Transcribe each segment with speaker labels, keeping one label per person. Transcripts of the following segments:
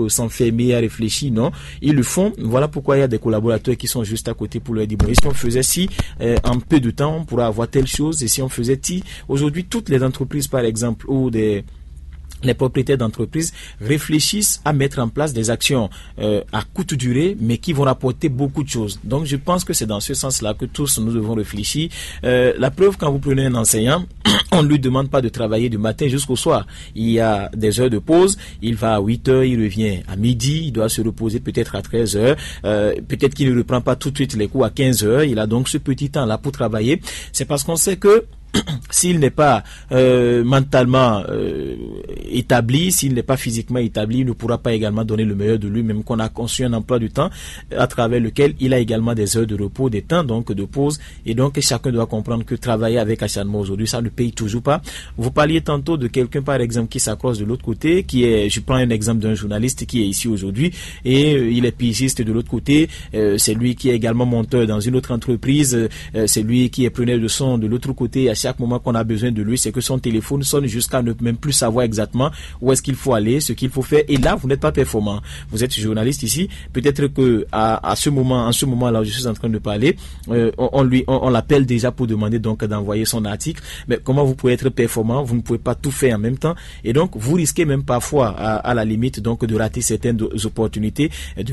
Speaker 1: s'enfermer à réfléchir, non. Ils le font. Voilà pourquoi il y a des collaborateurs qui sont juste à côté pour leur dire, bon, et si on faisait en peu de temps, on pourrait avoir telle chose, et si on faisait aujourd'hui, toutes les entreprises, par exemple, ou les propriétaires d'entreprises réfléchissent à mettre en place des actions à courte durée, mais qui vont rapporter beaucoup de choses. Donc, je pense que c'est dans ce sens-là que tous nous devons réfléchir. La preuve, quand vous prenez un enseignant, on ne lui demande pas de travailler du matin jusqu'au soir. Il y a des heures de pause. Il va à 8 heures, il revient à midi. Il doit se reposer peut-être à 13 heures. Peut-être qu'il ne reprend pas tout de suite les cours à 15 heures. Il a donc ce petit temps-là pour travailler. C'est parce qu'on sait que s'il n'est pas mentalement établi, s'il n'est pas physiquement établi, il ne pourra pas également donner le meilleur de lui, même qu'on a conçu un emploi du temps à travers lequel il a également des heures de repos, des temps donc de pause, et donc chacun doit comprendre que travailler avec acharnement aujourd'hui, ça ne paye toujours pas. Vous parliez tantôt de quelqu'un par exemple qui s'accroche de l'autre côté, qui est, je prends un exemple d'un journaliste qui est ici aujourd'hui et il est pigiste de l'autre côté, c'est lui qui est également monteur dans une autre entreprise, c'est lui qui est preneur de son de l'autre côté. À chaque moment qu'on a besoin de lui, c'est que son téléphone sonne jusqu'à ne même plus savoir exactement où est-ce qu'il faut aller, ce qu'il faut faire. Et là, vous n'êtes pas performant. Vous êtes journaliste ici. Peut-être que en ce moment-là, je suis en train de parler, on l'appelle déjà pour demander donc d'envoyer son article. Mais comment vous pouvez être performant? Vous ne pouvez pas tout faire en même temps. Et donc, vous risquez même parfois, à la limite, donc de rater certaines opportunités,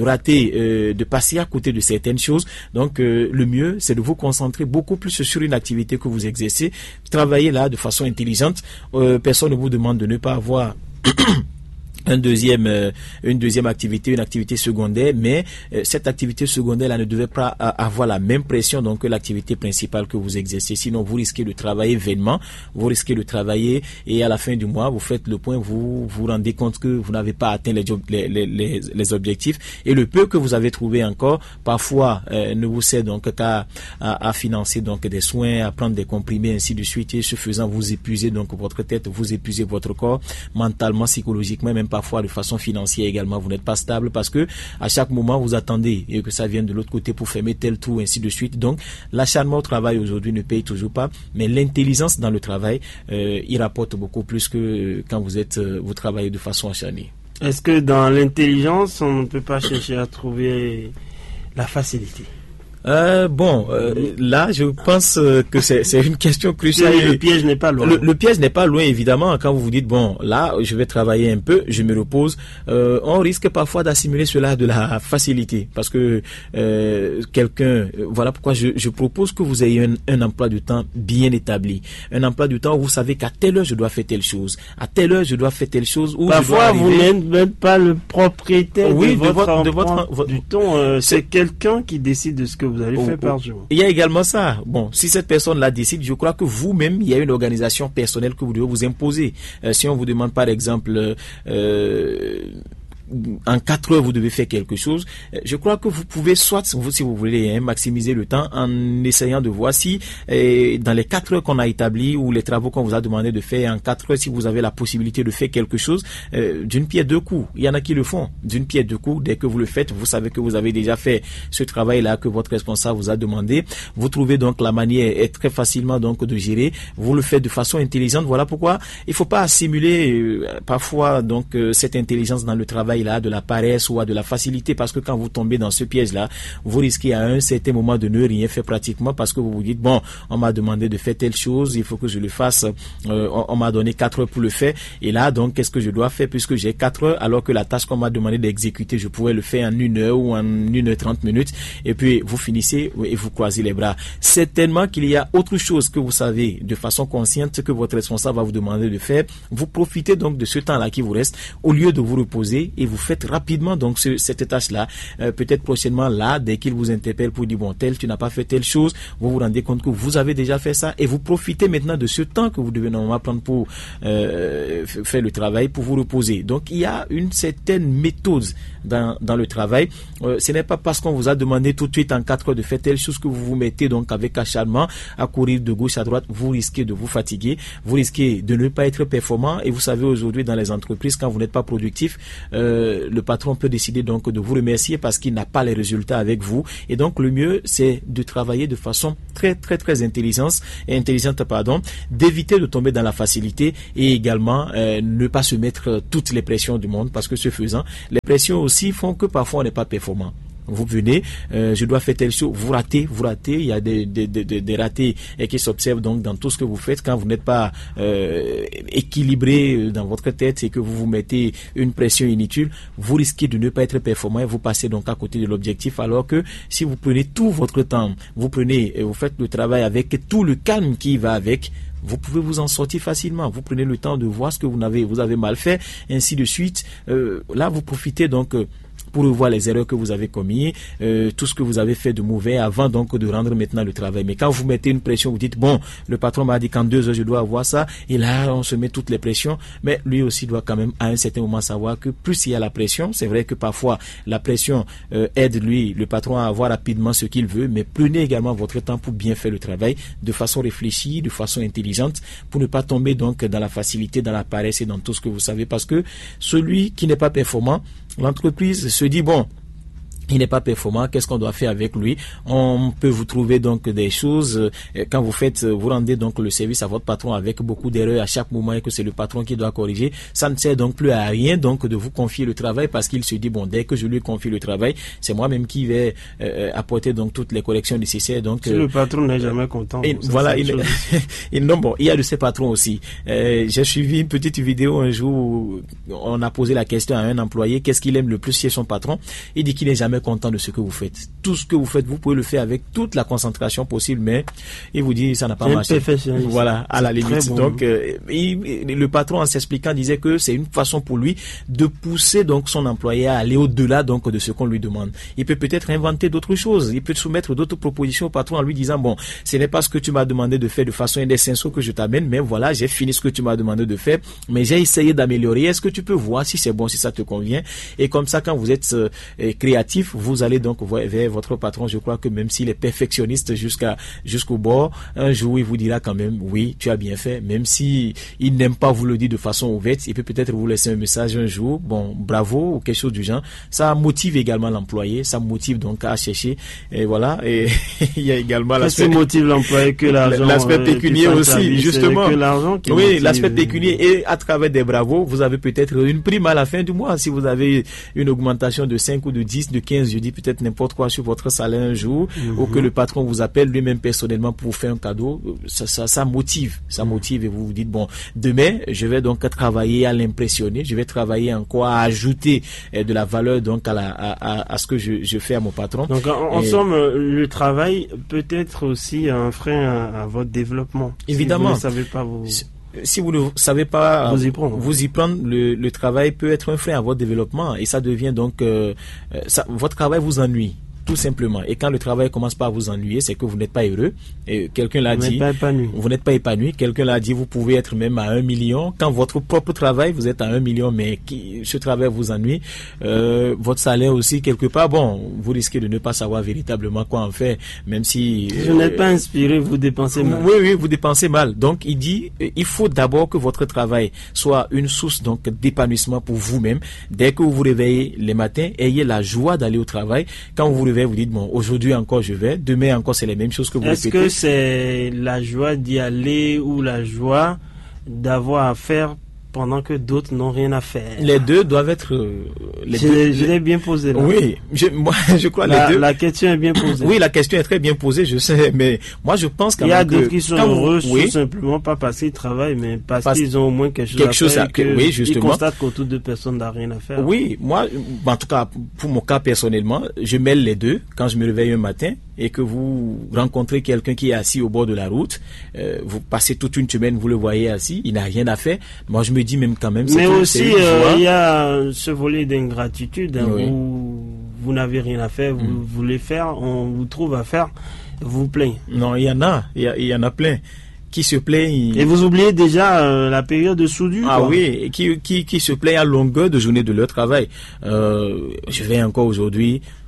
Speaker 1: de passer à côté de certaines choses. Donc, le mieux, c'est de vous concentrer beaucoup plus sur une activité que vous exercez. Travaillez là de façon intelligente. Personne ne vous demande de ne pas avoir une deuxième activité, une activité secondaire, mais cette activité secondaire là ne devait pas avoir la même pression donc que l'activité principale que vous exercez. Sinon, vous risquez de travailler vainement, vous risquez de travailler et à la fin du mois, vous faites le point, vous vous rendez compte que vous n'avez pas atteint les objectifs et le peu que vous avez trouvé encore, parfois ne vous sert donc qu'à financer donc des soins, à prendre des comprimés, ainsi de suite, et ce faisant, vous épuisez donc votre tête, vous épuisez votre corps, mentalement, psychologiquement, même parfois de façon financière également, vous n'êtes pas stable parce que à chaque moment vous attendez et que ça vienne de l'autre côté pour fermer tel trou, ainsi de suite. Donc l'acharnement au travail aujourd'hui ne paye toujours pas, mais l'intelligence dans le travail il rapporte beaucoup plus que quand vous travaillez de façon acharnée.
Speaker 2: Est-ce que dans l'intelligence on ne peut pas chercher à trouver la facilité?
Speaker 1: Là, je pense que c'est une question cruciale.
Speaker 2: Le piège n'est pas loin.
Speaker 1: Le piège n'est pas loin, évidemment. Quand vous vous dites, bon, là, je vais travailler un peu, je me repose, on risque parfois d'assimiler cela de la facilité. Parce que voilà pourquoi je propose que vous ayez un emploi du temps bien établi. Un emploi du temps où vous savez qu'à telle heure, je dois faire telle chose. À telle heure, je dois faire telle chose.
Speaker 2: Parfois, vous n'êtes pas le propriétaire de votre du temps. C'est quelqu'un qui décide de ce que vous allez faire par jour.
Speaker 1: Il y a également ça. Bon, si cette personne la décide, je crois que vous-même, il y a une organisation personnelle que vous devez vous imposer. Si on vous demande par exemple en 4 heures vous devez faire quelque chose, je crois que vous pouvez soit, si vous voulez, maximiser le temps en essayant de voir si dans les 4 heures qu'on a établi ou les travaux qu'on vous a demandé de faire en 4 heures, si vous avez la possibilité de faire quelque chose d'une pierre deux coups. Il y en a qui le font d'une pierre deux coups. Dès que vous le faites, vous savez que vous avez déjà fait ce travail-là que votre responsable vous a demandé. Vous trouvez donc la manière très facilement donc de gérer. Vous le faites de façon intelligente. Voilà pourquoi il faut pas simuler parfois donc cette intelligence dans le travail là, de la paresse ou de la facilité, parce que quand vous tombez dans ce piège-là, vous risquez à un certain moment de ne rien faire pratiquement parce que vous vous dites, bon, on m'a demandé de faire telle chose, il faut que je le fasse, on m'a donné 4 heures pour le faire, et là, donc, qu'est-ce que je dois faire puisque j'ai 4 heures, alors que la tâche qu'on m'a demandé d'exécuter, je pouvais le faire en 1 heure ou en 1h30 minutes, et puis vous finissez et vous croisez les bras. Certainement qu'il y a autre chose que vous savez de façon consciente que votre responsable va vous demander de faire. Vous profitez donc de ce temps-là qui vous reste, au lieu de vous reposer, et vous faites rapidement donc cette tâche-là. Peut-être prochainement là, dès qu'il vous interpelle pour dire bon, tu n'as pas fait telle chose, vous vous rendez compte que vous avez déjà fait ça et vous profitez maintenant de ce temps que vous devez normalement prendre pour faire le travail, pour vous reposer. Donc il y a une certaine méthode dans le travail. Ce n'est pas parce qu'on vous a demandé tout de suite en 4 heures de faire telle chose que vous vous mettez donc avec acharnement à courir de gauche à droite. Vous risquez de vous fatiguer, vous risquez de ne pas être performant, et vous savez aujourd'hui dans les entreprises, quand vous n'êtes pas productif, le patron peut décider donc de vous remercier parce qu'il n'a pas les résultats avec vous. Et donc le mieux, c'est de travailler de façon très intelligente, d'éviter de tomber dans la facilité et également ne pas se mettre toutes les pressions du monde, parce que ce faisant, les pressions aussi font que parfois on n'est pas performant. Vous venez, je dois faire telle chose, vous ratez, il y a des ratés qui s'observent donc dans tout ce que vous faites quand vous n'êtes pas équilibré dans votre tête et que vous vous mettez une pression inutile, vous risquez de ne pas être performant et vous passez donc à côté de l'objectif, alors que si vous prenez tout votre temps, vous faites le travail avec tout le calme qui va avec, vous pouvez vous en sortir facilement. Vous prenez le temps de voir ce que vous avez mal fait, ainsi de suite. Là, vous profitez donc pour revoir les erreurs que vous avez commises, tout ce que vous avez fait de mauvais avant donc de rendre maintenant le travail. Mais quand vous mettez une pression, vous dites bon, le patron m'a dit qu'en 2 heures je dois avoir ça, et là on se met toutes les pressions, mais lui aussi doit quand même à un certain moment savoir que plus il y a la pression, c'est vrai que parfois la pression aide le patron à avoir rapidement ce qu'il veut, mais prenez également votre temps pour bien faire le travail de façon réfléchie, de façon intelligente, pour ne pas tomber donc dans la facilité, dans la paresse et dans tout ce que vous savez, parce que celui qui n'est pas performant, l'entreprise se dit bon, il n'est pas performant, qu'est-ce qu'on doit faire avec lui? On peut vous trouver donc des choses, quand vous rendez donc le service à votre patron avec beaucoup d'erreurs à chaque moment et que c'est le patron qui doit corriger, ça ne sert donc plus à rien donc de vous confier le travail, parce qu'il se dit bon, dès que je lui confie le travail, c'est moi-même qui vais apporter donc toutes les corrections nécessaires. Donc
Speaker 2: si le patron n'est jamais content.
Speaker 1: Voilà, non, bon, il y a de ces patrons aussi. J'ai suivi une petite vidéo un jour où on a posé la question à un employé, qu'est-ce qu'il aime le plus chez son patron? Il dit qu'il n'est jamais content de ce que vous faites. Tout ce que vous faites, vous pouvez le faire avec toute la concentration possible, mais il vous dit ça n'a pas marché. Voilà, à la limite. Bon. Donc, le patron, en s'expliquant, disait que c'est une façon pour lui de pousser donc son employé à aller au-delà donc de ce qu'on lui demande. Il peut-être inventer d'autres choses. Il peut soumettre d'autres propositions au patron en lui disant bon, ce n'est pas ce que tu m'as demandé de faire de façon indécente que je t'amène, mais voilà, j'ai fini ce que tu m'as demandé de faire, mais j'ai essayé d'améliorer. Est-ce que tu peux voir si c'est bon, si ça te convient? Et comme ça, quand vous êtes créatif, vous allez donc vers votre patron. Je crois que même s'il est perfectionniste jusqu'au bord, un jour il vous dira quand même oui, tu as bien fait, même si il n'aime pas vous le dire de façon ouverte, il peut peut-être vous laisser un message un jour, bon, bravo ou quelque chose du genre. Ça motive également l'employé, ça motive donc à chercher, et voilà. Et il y a également
Speaker 2: l'aspect motive l'employé que l'argent,
Speaker 1: l'aspect pécunier aussi, justement.
Speaker 2: Que l'argent qui
Speaker 1: oui, l'aspect pécunier, et à travers des bravos, vous avez peut-être une prime à la fin du mois. Si vous avez une augmentation de 5 ou de 10, de 15, je dis peut-être n'importe quoi sur votre salaire un jour, ou que le patron vous appelle lui-même personnellement pour vous faire un cadeau, ça motive, et vous vous dites bon, demain je vais donc travailler à l'impressionner, je vais travailler encore à ajouter de la valeur donc à ce que je fais à mon patron.
Speaker 2: Donc en somme, le travail peut être aussi un frein à votre développement.
Speaker 1: Évidemment.
Speaker 2: Si vous ne savez pas
Speaker 1: si vous ne savez pas
Speaker 2: vous y prendre,
Speaker 1: le travail peut être un frein à votre développement, et ça devient donc votre travail vous ennuie. Tout simplement. Et quand le travail commence par vous ennuyer, c'est que vous n'êtes pas heureux. Et quelqu'un l'a dit. Vous n'êtes pas épanoui. Quelqu'un l'a dit, vous pouvez être même à 1 million. Quand votre propre travail, vous êtes à 1 million, mais ce travail vous ennuie. Votre salaire aussi, quelque part, bon, vous risquez de ne pas savoir véritablement quoi en faire, même si...
Speaker 2: vous n'êtes pas inspiré, vous dépensez mal.
Speaker 1: Oui, vous dépensez mal. Donc, il dit, il faut d'abord que votre travail soit une source donc d'épanouissement pour vous-même. Dès que vous vous réveillez les matins, ayez la joie d'aller au travail. Quand vous vous réveillez, vous dites bon, aujourd'hui encore je vais, demain encore c'est les mêmes choses que vous répétez.
Speaker 2: Est-ce que c'est la joie d'y aller ou la joie d'avoir à faire pendant que d'autres n'ont rien à faire?
Speaker 1: Les deux doivent être...
Speaker 2: Je l'ai bien posé là.
Speaker 1: Oui, je crois les deux.
Speaker 2: La question est bien posée.
Speaker 1: Oui, la question est très bien posée, je sais, mais moi je pense quand
Speaker 2: même
Speaker 1: que...
Speaker 2: Il y a d'autres qui sont heureux, tout simplement pas parce qu'ils travaillent, mais parce qu'ils ont au moins quelque chose à faire.
Speaker 1: Oui, justement.
Speaker 2: Ils constatent qu'autour de personnes n'ont rien à faire.
Speaker 1: Oui, moi, en tout cas, pour mon cas personnellement, je mêle les deux. Quand je me réveille un matin et que vous rencontrez quelqu'un qui est assis au bord de la route, vous passez toute une semaine, vous le voyez assis, il n'a rien à faire. Moi, je me dis même quand même...
Speaker 2: Mais aussi, il y a ce volet d'ingratitude où vous n'avez rien à faire, vous voulez faire, on vous trouve à faire, vous plaignez.
Speaker 1: Non, il y en a plein qui se plaignent.
Speaker 2: Et vous oubliez déjà la période de soudure.
Speaker 1: Ah quoi. Oui, qui se plaignent à longueur de journée de leur travail. Je vais encore aujourd'hui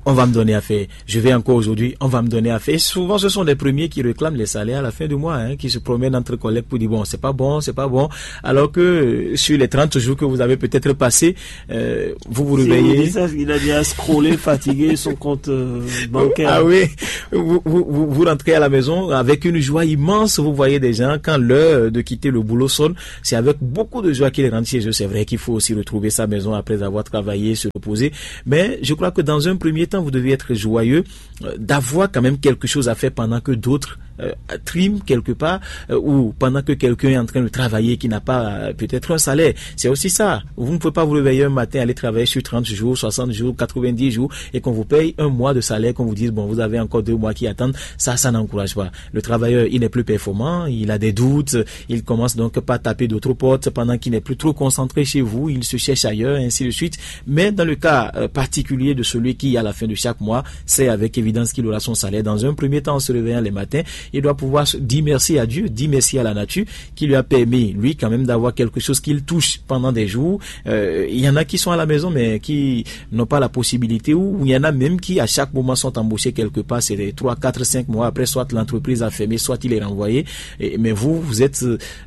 Speaker 1: on va me donner à faire. Je vais encore aujourd'hui, on va me donner à faire. Et souvent, ce sont les premiers qui réclament les salaires à la fin du mois, qui se promènent entre collègues pour dire bon, c'est pas bon. Alors que sur les 30 jours que vous avez peut-être passé, vous vous réveillez.
Speaker 2: Il a déjà scrollé, fatigué son compte bancaire.
Speaker 1: Ah oui, vous rentrez à la maison avec une joie immense. Vous voyez des gens, quand l'heure de quitter le boulot sonne, c'est avec beaucoup de joie qu'ils rentrent chez eux. C'est vrai qu'il faut aussi retrouver sa maison après avoir travaillé, se reposer. Mais je crois que dans un premier temps, vous devez être joyeux d'avoir quand même quelque chose à faire pendant que d'autres triment quelque part ou pendant que quelqu'un est en train de travailler qui n'a pas peut-être un salaire. C'est aussi ça. Vous ne pouvez pas vous réveiller un matin, aller travailler sur 30 jours, 60 jours, 90 jours et qu'on vous paye un mois de salaire, qu'on vous dise bon, vous avez encore 2 mois qui attendent. Ça n'encourage pas. Le travailleur, il n'est plus performant, il a des doutes, il commence donc pas à taper d'autres portes pendant qu'il n'est plus trop concentré chez vous, il se cherche ailleurs, et ainsi de suite. Mais dans le cas particulier de celui qui, à la fin de chaque mois, sait avec évidence qu'il aura son salaire, dans un premier temps, en se réveillant les matins, il doit pouvoir dire merci à Dieu, dire merci à la nature qui lui a permis, lui, quand même, d'avoir quelque chose qu'il touche pendant des jours. Il y en a qui sont à la maison, mais qui n'ont pas la possibilité, ou il y en a même qui, à chaque moment, sont embauchés quelque part. C'est 3, 4, 5 mois après, soit l'entreprise a fermé, soit il est renvoyé. Mais vous êtes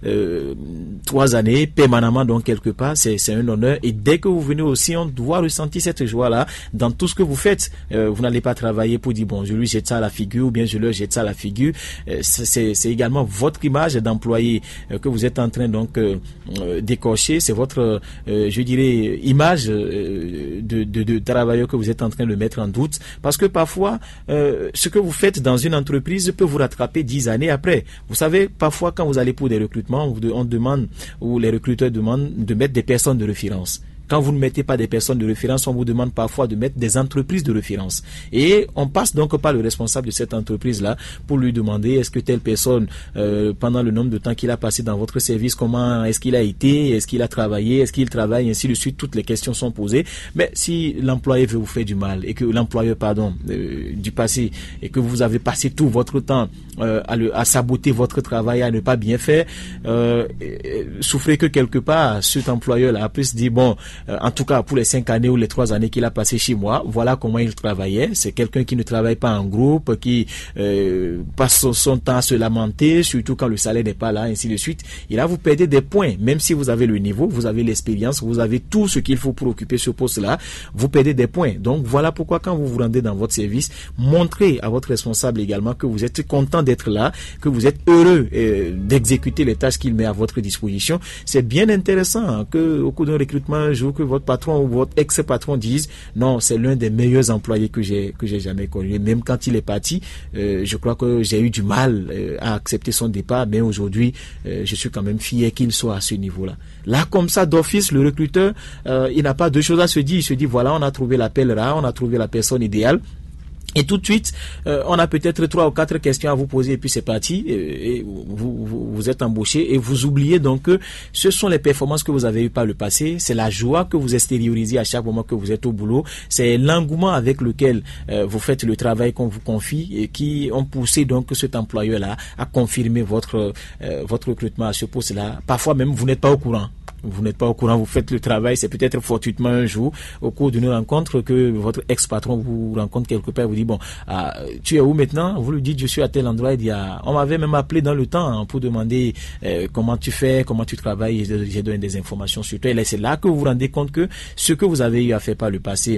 Speaker 1: 3 années permanemment, donc quelque part, c'est un honneur. Et dès que vous venez aussi, on doit ressentir cette joie-là dans tout ce que vous faites. Vous n'allez pas travailler pour dire, bon, je lui jette ça à la figure, ou bien je leur jette ça à la figure. C'est également votre image d'employé que vous êtes en train donc d'écorcher. C'est votre, je dirais, image de travailleur que vous êtes en train de mettre en doute. Parce que parfois, ce que vous faites dans une entreprise peut vous rattraper 10 années après. Vous savez, parfois, quand vous allez pour des recrutements, on demande, ou les recruteurs demandent de mettre des personnes de référence. Quand vous ne mettez pas des personnes de référence, on vous demande parfois de mettre des entreprises de référence. Et on passe donc par le responsable de cette entreprise-là pour lui demander est-ce que telle personne, pendant le nombre de temps qu'il a passé dans votre service, comment est-ce qu'il a été, est-ce qu'il a travaillé, est-ce qu'il travaille, ainsi de suite. Toutes les questions sont posées. Mais si l'employé veut vous faire du mal et que l'employeur, du passé, et que vous avez passé tout votre temps à saboter votre travail, à ne pas bien faire, souffrez que quelque part, cet employeur-là puisse se dire bon, en tout cas pour les 5 années ou les 3 années qu'il a passé chez moi, voilà comment il travaillait. C'est quelqu'un qui ne travaille pas en groupe, qui passe son temps à se lamenter, surtout quand le salaire n'est pas là, ainsi de suite. Et là, vous perdez des points. Même si vous avez le niveau, vous avez l'expérience, vous avez tout ce qu'il faut pour occuper ce poste-là, vous perdez des points. Donc voilà pourquoi quand vous vous rendez dans votre service, montrez à votre responsable également que vous êtes content d'être là, que vous êtes heureux d'exécuter les tâches qu'il met à votre disposition. C'est bien intéressant que au cours d'un recrutement un jour que votre patron ou votre ex-patron dise non, c'est l'un des meilleurs employés que j'ai jamais connu. Et même quand il est parti, je crois que j'ai eu du mal à accepter son départ, mais aujourd'hui, je suis quand même fier qu'il soit à ce niveau-là. Là, comme ça, d'office, le recruteur, il n'a pas deux choses à se dire. Il se dit voilà, on a trouvé l'appel rare, on a trouvé la personne idéale. Et tout de suite, on a peut-être 3 ou 4 questions à vous poser et puis c'est parti. Et vous êtes embauché et vous oubliez donc que ce sont les performances que vous avez eues par le passé. C'est la joie que vous extériorisez à chaque moment que vous êtes au boulot. C'est l'engouement avec lequel vous faites le travail qu'on vous confie et qui ont poussé donc cet employeur-là à confirmer votre recrutement à ce poste-là. Parfois même, vous n'êtes pas au courant. Vous n'êtes pas au courant, vous faites le travail, c'est peut-être fortuitement un jour, au cours d'une rencontre, que votre ex-patron vous rencontre quelque part, vous dit, bon, tu es où maintenant? Vous lui dites, je suis à tel endroit, il dit, on m'avait même appelé dans le temps pour demander comment tu fais, comment tu travailles, et j'ai donné des informations sur toi. Et c'est là que vous vous rendez compte que ce que vous avez eu à faire par le passé,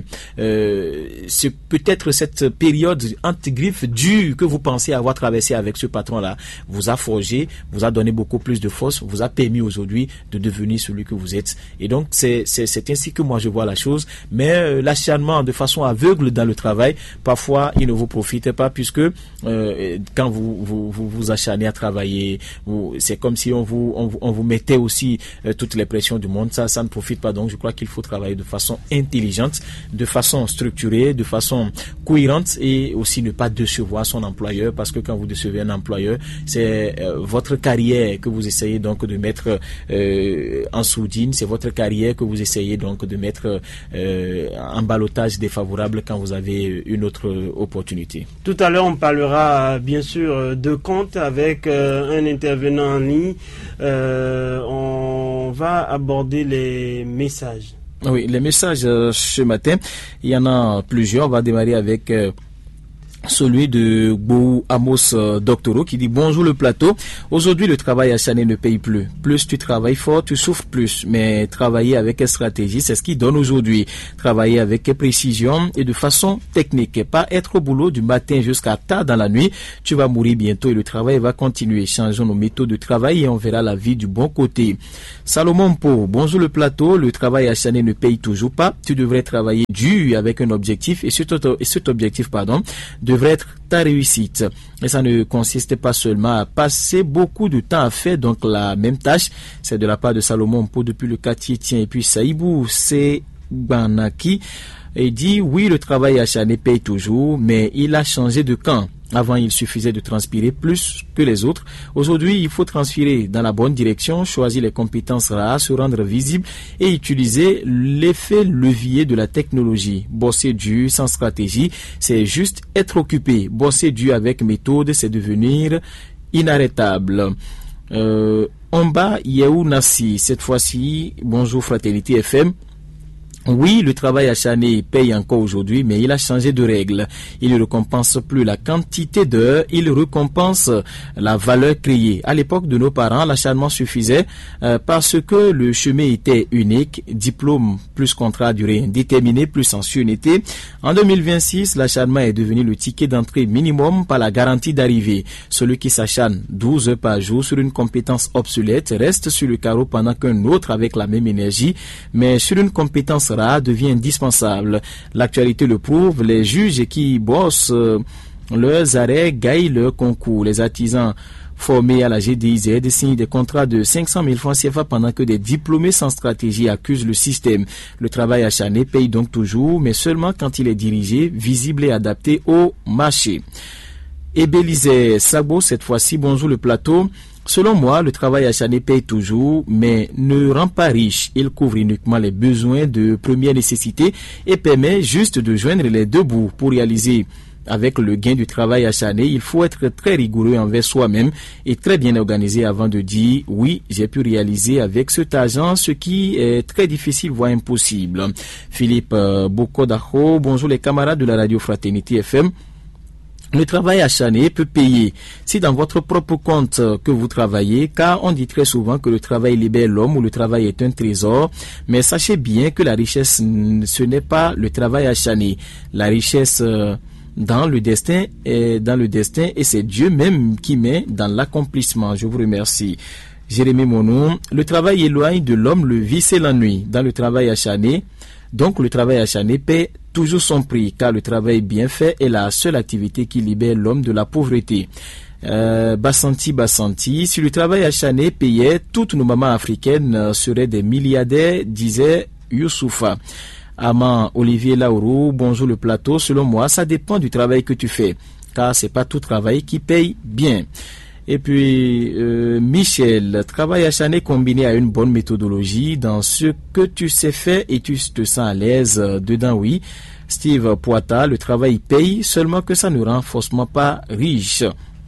Speaker 1: c'est peut-être cette période entre griffes dure que vous pensez avoir traversé avec ce patron-là, vous a forgé, vous a donné beaucoup plus de force, vous a permis aujourd'hui de devenir celui que vous êtes. Et donc c'est ainsi que moi je vois la chose. Mais l'acharnement de façon aveugle dans le travail, parfois il ne vous profite pas, puisque quand vous acharnez à travailler, c'est comme si on vous mettait aussi toutes les pressions du monde. Ça ne profite pas. Donc je crois qu'il faut travailler de façon intelligente, de façon structurée, de façon cohérente, et aussi ne pas décevoir son employeur, parce que quand vous décevez un employeur, c'est votre carrière que vous essayez donc de mettre en sourdine, c'est votre carrière que vous essayez donc de mettre en ballottage défavorable quand vous avez une autre opportunité.
Speaker 2: Tout à l'heure, on parlera bien sûr de compte avec un intervenant en ligne. On va aborder les messages.
Speaker 1: Oui, les messages ce matin, il y en a plusieurs. On va démarrer avec celui de Bou Amos Doctoro qui dit bonjour le plateau. Aujourd'hui le travail acharné ne paye plus. Plus tu travailles fort, tu souffres plus. Mais travailler avec stratégie, c'est ce qui donne aujourd'hui. Travailler avec précision et de façon technique. Pas être au boulot du matin jusqu'à tard dans la nuit. Tu vas mourir bientôt et le travail va continuer. Changeons nos méthodes de travail et on verra la vie du bon côté. Salomon Po, bonjour le plateau. Le travail acharné ne paye toujours pas. Tu devrais travailler dur avec un objectif et cet objectif, devrait être ta réussite. Et ça ne consiste pas seulement à passer beaucoup de temps à faire donc la même tâche. C'est de la part de Salomon Po depuis le quartier Tien. Et puis Saïbou Sebanaki et dit oui, le travail acharné paye toujours, mais il a changé de camp. Avant, il suffisait de transpirer plus que les autres. Aujourd'hui, il faut transpirer dans la bonne direction, choisir les compétences rares, se rendre visible et utiliser l'effet levier de la technologie. Bosser dur sans stratégie, c'est juste être occupé. Bosser dur avec méthode, c'est devenir inarrêtable. Omba Yehou Nassi, cette fois-ci, bonjour Fraternité FM. Oui, le travail acharné paye encore aujourd'hui, mais il a changé de règle. Il ne récompense plus la quantité d'heures, il récompense la valeur créée. À l'époque de nos parents, l'acharnement suffisait parce que le chemin était unique, diplôme plus contrat à durée indéterminée plus ancienneté. En 2026, l'acharnement est devenu le ticket d'entrée minimum par la garantie d'arrivée. Celui qui s'acharne 12 heures par jour sur une compétence obsolète reste sur le carreau pendant qu'un autre avec la même énergie, mais sur une compétence devient indispensable. L'actualité le prouve, les juges qui bossent leurs arrêts gagnent leur concours. Les artisans formés à la GDIZ signent des contrats de 500 000 francs CFA pendant que des diplômés sans stratégie accusent le système. Le travail acharné paye donc toujours, mais seulement quand il est dirigé, visible et adapté au marché. Ébélizé Sabo, cette fois-ci, bonjour le plateau. Selon moi, le travail acharné paye toujours, mais ne rend pas riche. Il couvre uniquement les besoins de première nécessité et permet juste de joindre les deux bouts. Pour réaliser avec le gain du travail acharné, il faut être très rigoureux envers soi-même et très bien organisé avant de dire « oui, j'ai pu réaliser avec cet argent ce qui est très difficile, voire impossible ». Philippe Bokodaho, bonjour les camarades de la radio Fraternité FM. Le travail acharné peut payer si dans votre propre compte que vous travaillez, car on dit très souvent que le travail libère l'homme ou le travail est un trésor, mais sachez bien que la richesse, ce n'est pas le travail acharné. La richesse dans le destin et c'est Dieu même qui met dans l'accomplissement. Je vous remercie. Jérémy Monon, le travail éloigne de l'homme le vice et l'ennui. Dans le travail acharné, donc le travail acharné paie toujours son prix, car le travail bien fait est la seule activité qui libère l'homme de la pauvreté. Bassanti, si le travail acharné payait, toutes nos mamans africaines seraient des milliardaires, disait Youssoufa. Aman Olivier Laourou, bonjour le plateau. Selon moi, ça dépend du travail que tu fais, car c'est pas tout travail qui paye bien. Et puis, Michel, travail acharné combiné à une bonne méthodologie dans ce que tu sais faire et tu te sens à l'aise dedans, oui. Steve Poita, le travail paye, seulement que ça ne rend forcément pas riche.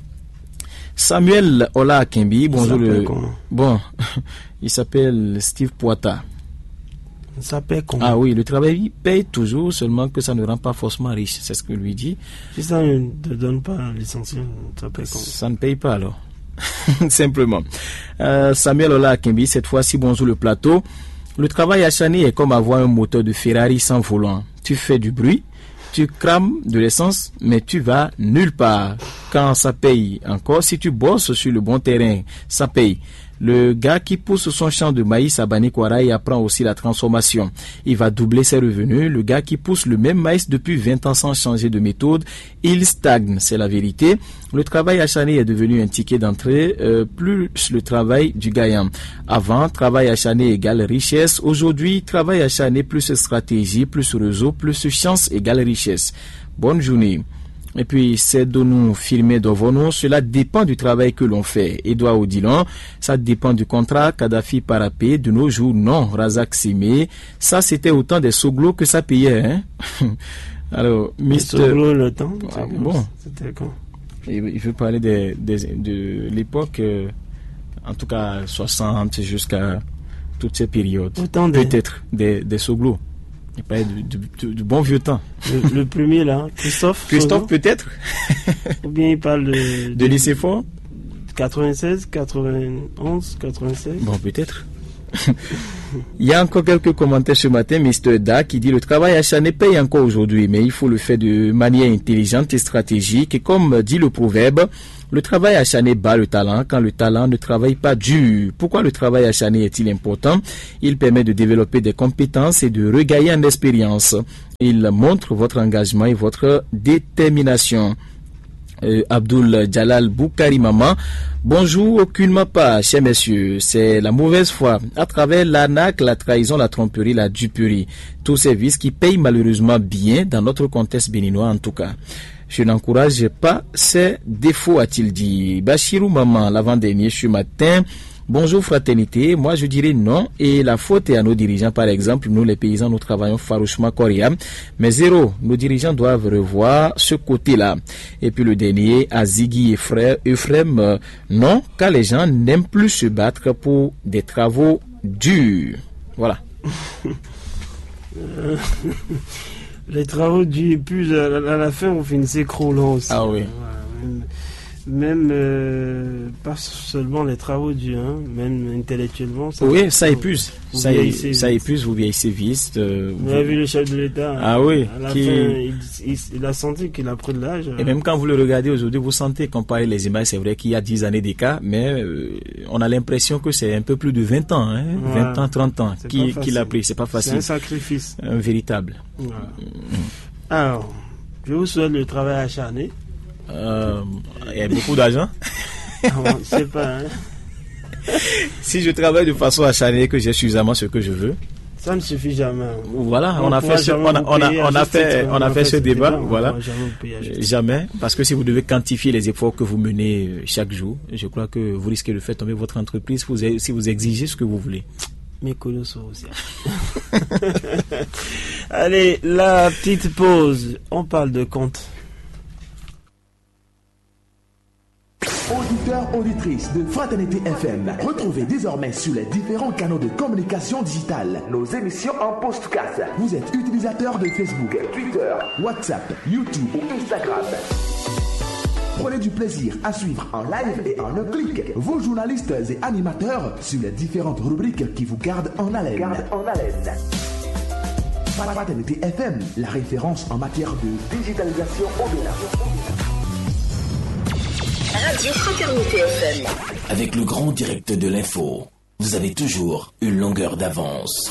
Speaker 1: Samuel Ola Akembi, bonjour Bon, il s'appelle Steve Poita.
Speaker 2: Ça paye comment?
Speaker 1: Ah oui, le travail paye toujours, seulement que ça ne rend pas forcément riche, c'est ce que lui dit.
Speaker 2: Si ça ne te donne pas l'essentiel, ça paye comment?
Speaker 1: Ça ne paye pas alors, simplement. Samuel Ola Akembi, cette fois-ci, bonjour le plateau. Le travail acharné est comme avoir un moteur de Ferrari sans volant. Tu fais du bruit, tu crames de l'essence, mais tu vas nulle part. Quand ça paye encore, si tu bosses sur le bon terrain, ça paye. Le gars qui pousse son champ de maïs à Banikwara apprend aussi la transformation. Il va doubler ses revenus. Le gars qui pousse le même maïs depuis 20 ans sans changer de méthode, il stagne, c'est la vérité. Le travail acharné est devenu un ticket d'entrée, plus le travail du gagnant. Avant, travail acharné égale richesse. Aujourd'hui, travail acharné plus stratégie, plus réseau, plus chance égale richesse. Bonne journée. Et puis, c'est de nous filmer devant nous. Cela dépend du travail que l'on fait. Edouard Odilon, ça dépend du contrat. Kadhafi Parapé, de nos jours, non. Razak Simé, ça c'était autant des soglos que ça payait. Hein? Alors,
Speaker 2: Mr. Soglo, le temps,
Speaker 1: bon.
Speaker 2: C'était quand?
Speaker 1: Il veut parler de l'époque, en tout cas 60 jusqu'à toutes ces périodes.
Speaker 2: Peut-être
Speaker 1: des Soglo. Il paraît du bon vieux temps.
Speaker 2: Le premier là, Christophe
Speaker 1: Soglo. Peut-être.
Speaker 2: Ou bien il parle de
Speaker 1: lycée fort.
Speaker 2: 96, 91, 96.
Speaker 1: Bon, peut-être. Il y a encore quelques commentaires ce matin. Mr. Da qui dit: le travail acharné paye encore aujourd'hui, mais il faut le faire de manière intelligente et stratégique. Et comme dit le proverbe, le travail acharné bat le talent quand le talent ne travaille pas dur. Pourquoi le travail acharné est-il important? Il permet de développer des compétences et de regagner en expérience. Il montre votre engagement et votre détermination. Abdul Jalal Boukari Maman: bonjour, aucunement pas, chers messieurs, c'est la mauvaise foi, à travers l'arnaque, la trahison, la tromperie, la duperie, tous ces vices qui payent malheureusement bien dans notre contexte béninois en tout cas. Je n'encourage pas ces défauts, a-t-il dit. Bachirou Maman, l'avant-dernier ce matin: bonjour fraternité, moi je dirais non, et la faute est à nos dirigeants. Par exemple, nous les paysans, nous travaillons farouchement coréen, mais zéro, nos dirigeants doivent revoir ce côté-là. Et puis le dernier, à Ziggy et Euphrem, non, car les gens n'aiment plus se battre pour des travaux durs. Voilà.
Speaker 2: Les travaux durs, et puis à la fin on finit s'écroulant aussi.
Speaker 1: Ah oui.
Speaker 2: Même pas seulement les travaux durs, hein, même intellectuellement.
Speaker 1: Ça épuise. Ça épuise, vous vieillissez vite.
Speaker 2: Vous avez vu le chef de l'État.
Speaker 1: Ah oui.
Speaker 2: À la fin, il a senti qu'il a pris de l'âge.
Speaker 1: Et même quand vous le regardez aujourd'hui, vous sentez, comparer les images, c'est vrai qu'il y a 10 années d'écart, mais on a l'impression que c'est un peu plus de 20 ans, hein, 20 ans, 30 ans qu'il a pris. C'est pas facile.
Speaker 2: C'est un sacrifice.
Speaker 1: Un véritable.
Speaker 2: Voilà. Alors, je vous souhaite le travail acharné.
Speaker 1: Il y a beaucoup d'argent.
Speaker 2: Je sais pas. Hein.
Speaker 1: Si je travaille de façon acharnée, que j'ai suffisamment ce que je veux,
Speaker 2: ça ne suffit jamais.
Speaker 1: Voilà, on a fait ce débat. Voilà, jamais, parce que si vous devez quantifier les efforts que vous menez chaque jour, je crois que vous risquez de faire tomber votre entreprise si vous exigez ce que vous voulez.
Speaker 2: Mais colossaux aussi. Allez, la petite pause. On parle de compte.
Speaker 3: Auditeurs, auditrices de Fraternité FM, retrouvez désormais sur les différents canaux de communication digitale nos émissions en podcast. Vous êtes utilisateur de Facebook, Twitter, WhatsApp, YouTube ou Instagram. Prenez du plaisir à suivre en live et en un clic vos journalistes et animateurs sur les différentes rubriques qui vous gardent en haleine. Fraternité FM, la référence en matière de digitalisation au-delà.
Speaker 4: Radio Fraternité FM.
Speaker 5: Avec le grand direct de l'info, vous avez toujours une longueur d'avance.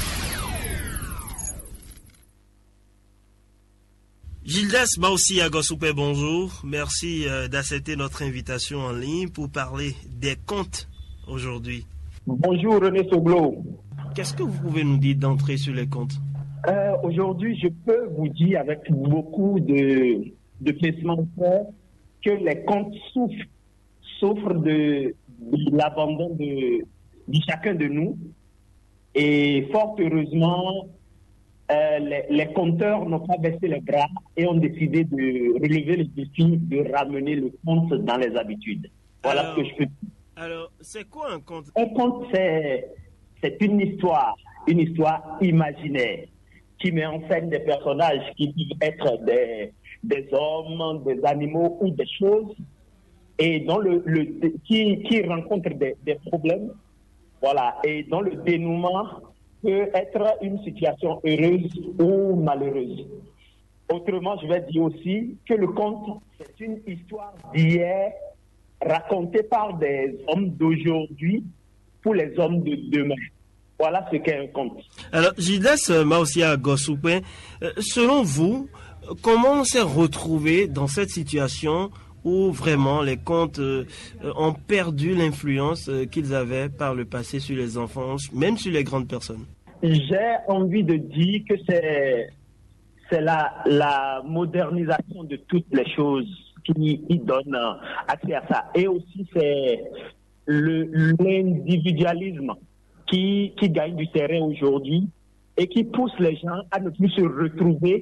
Speaker 2: Gildas Maussi Agosoupe, bonjour. Merci d'accepter notre invitation en ligne pour parler des comptes aujourd'hui.
Speaker 6: Bonjour René Soglo.
Speaker 2: Qu'est-ce que vous pouvez nous dire d'entrée sur les comptes?
Speaker 6: Aujourd'hui, je peux vous dire avec beaucoup de pincement que les comptes souffrent de l'abandon de chacun de nous. Et fort heureusement, les compteurs n'ont pas baissé les bras et ont décidé de relever le défi de ramener le compte dans les habitudes. Voilà ce que je peux dire.
Speaker 2: Alors, c'est quoi un compte?
Speaker 6: Un conte, c'est une histoire imaginaire qui met en scène des personnages qui peuvent être des hommes, des animaux ou des choses, et dont qui rencontrent des problèmes, voilà, et dont le dénouement peut être une situation heureuse ou malheureuse. Autrement, je vais dire aussi que le conte, c'est une histoire d'hier racontée par des hommes d'aujourd'hui pour les hommes de demain. Voilà ce qu'est un conte.
Speaker 2: Alors, Gildas Maussia Agosoupe, selon vous, comment on s'est retrouvé dans cette situation où vraiment les contes ont perdu l'influence qu'ils avaient par le passé sur les enfants, même sur les grandes personnes?
Speaker 6: J'ai envie de dire que c'est la modernisation de toutes les choses qui donne accès à ça. Et aussi, c'est l'individualisme qui gagne du terrain aujourd'hui et qui pousse les gens à ne plus se retrouver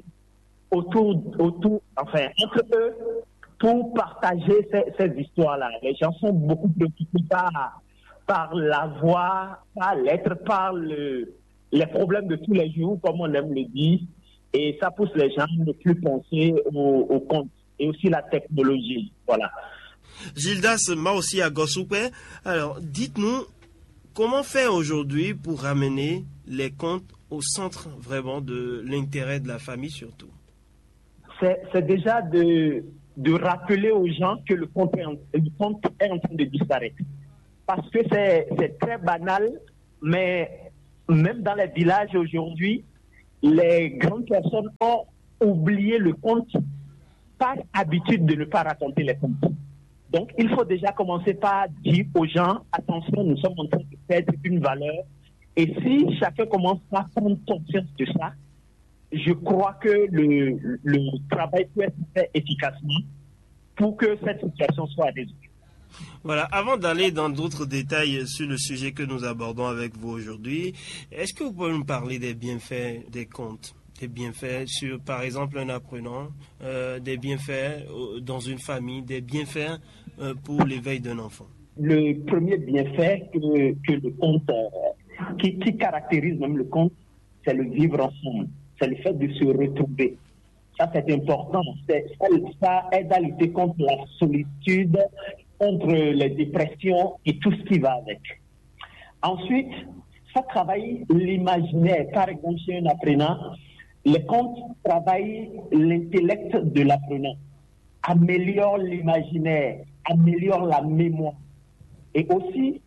Speaker 6: entre eux pour partager ces histoires-là. Les gens sont beaucoup préoccupés par la voix, par l'être, par les problèmes de tous les jours, comme on aime le dire. Et ça pousse les gens à ne plus penser au compte et aussi la technologie. Voilà.
Speaker 2: Gildas Maosia Gossoupe, alors dites-nous, comment faire aujourd'hui pour ramener les comptes au centre vraiment de l'intérêt de la famille surtout?
Speaker 6: C'est déjà de rappeler aux gens que le compte est en train de disparaître. Parce que c'est très banal, mais même dans les villages aujourd'hui, les grandes personnes ont oublié le compte par habitude de ne pas raconter les comptes. Donc, il faut déjà commencer par dire aux gens, attention, nous sommes en train de perdre une valeur. Et si chacun commence à prendre conscience de ça, je crois que le travail peut être fait efficacement pour que cette situation soit résolue.
Speaker 2: Voilà, avant d'aller dans d'autres détails sur le sujet que nous abordons avec vous aujourd'hui, est-ce que vous pouvez nous parler des bienfaits des comptes? Des bienfaits sur, par exemple, un apprenant, des bienfaits dans une famille, des bienfaits pour l'éveil d'un enfant?
Speaker 6: Le premier bienfait que le conte, qui caractérise même le conte, c'est le vivre ensemble. C'est le fait de se retrouver. Ça, c'est important. Ça aide à lutter contre la solitude, contre les dépressions et tout ce qui va avec. Ensuite, ça travaille l'imaginaire. Par exemple, chez un apprenant, les contes travaillent l'intellect de l'apprenant, améliorent l'imaginaire, améliorent la mémoire. Et aussi,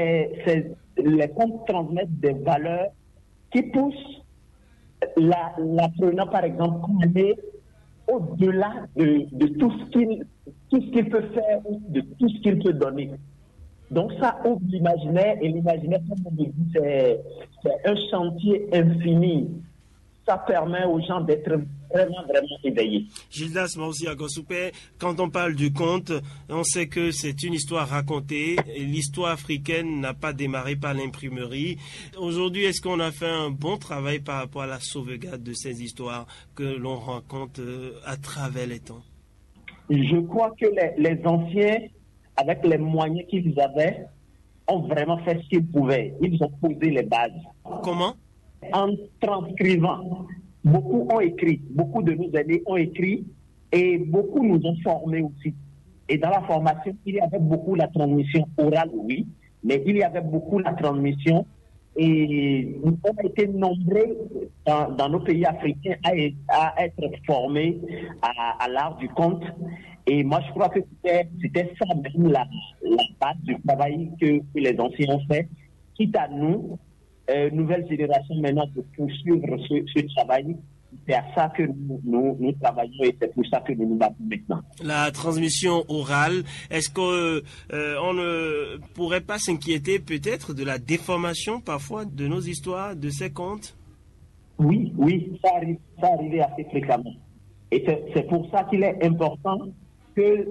Speaker 6: les contes transmettent des valeurs qui poussent l'apprenant, par exemple, à aller au-delà de tout ce qu'il peut faire ou de tout ce qu'il peut donner. Donc ça ouvre l'imaginaire, et l'imaginaire, comme on le dit, c'est un chantier infini. Ça permet aux gens d'être vraiment éveillés.
Speaker 2: Gildas Maosia Gossoupe, quand on parle du conte, on sait que c'est une histoire racontée. L'histoire africaine n'a pas démarré par l'imprimerie. Aujourd'hui, est-ce qu'on a fait un bon travail par rapport à la sauvegarde de ces histoires que l'on raconte à travers les temps?
Speaker 6: Je crois que les anciens, avec les moyens qu'ils avaient, ont vraiment fait ce qu'ils pouvaient. Ils ont posé les bases.
Speaker 2: Comment?
Speaker 6: En transcrivant. Beaucoup ont écrit, beaucoup de nos aînés ont écrit et beaucoup nous ont formés aussi. Et dans la formation, il y avait beaucoup la transmission orale, oui, mais il y avait beaucoup la transmission, et nous avons été nombreux dans nos pays africains à être formés à l'art du conte. Et moi, je crois que c'était ça même la base du travail que les anciens ont fait, quitte à nous, nouvelle génération maintenant, de poursuivre ce travail. C'est à ça que nous travaillons, et c'est pour ça que nous nous battons maintenant.
Speaker 2: La transmission orale, est-ce qu'on ne pourrait pas s'inquiéter peut-être de la déformation parfois de nos histoires, de ces contes?
Speaker 6: Oui, ça arrive assez fréquemment. Et c'est pour ça qu'il est important que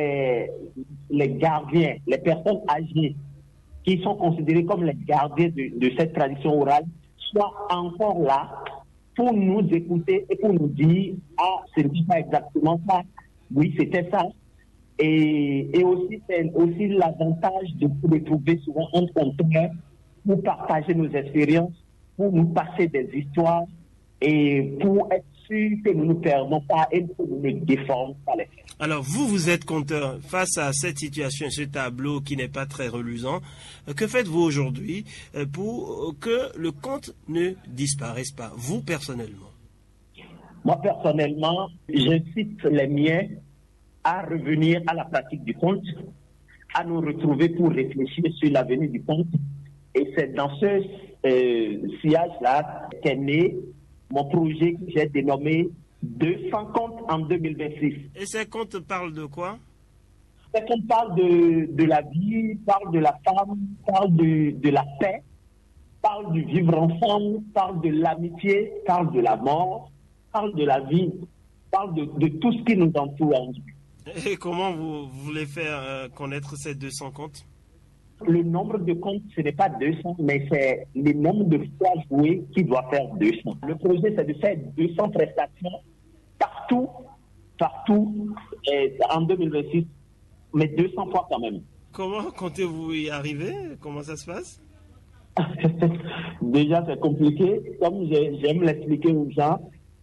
Speaker 6: les gardiens, les personnes âgées, qui sont considérés comme les gardiens de cette tradition orale, soient encore là pour nous écouter et pour nous dire « Ah, ce n'est pas exactement ça. Oui, c'était ça. » Et aussi, c'est aussi l'avantage de nous retrouver souvent en contact pour partager nos expériences, pour nous passer des histoires et pour être sûr que nous ne nous perdons pas et que nous ne déformons pas les faits.
Speaker 2: Alors, vous êtes conteur face à cette situation, ce tableau qui n'est pas très reluisant. Que faites-vous aujourd'hui pour que le conte ne disparaisse pas, vous personnellement?
Speaker 6: Moi, personnellement, j'incite les miens à revenir à la pratique du conte, à nous retrouver pour réfléchir sur l'avenir du conte. Et c'est dans ce sillage-là qu'est né mon projet que j'ai dénommé 200 contes en 2026.
Speaker 2: Et ces contes parlent de quoi?
Speaker 6: Ces contes parlent de la vie, parlent de la femme, parlent de la paix, parlent du vivre ensemble, parlent de l'amitié, parlent de la mort, parlent de la vie, parlent de tout ce qui nous entoure.
Speaker 2: Et comment vous voulez faire connaître ces 200 contes?
Speaker 6: Le nombre de contes, ce n'est pas 200, mais c'est le nombre de fois joués qui doit faire 200. Le projet, c'est de faire 200 prestations partout en 2026, mais 200 fois quand même.
Speaker 2: Comment comptez-vous y arriver? Comment ça se passe?
Speaker 6: Déjà, c'est compliqué. Comme j'aime l'expliquer aux gens,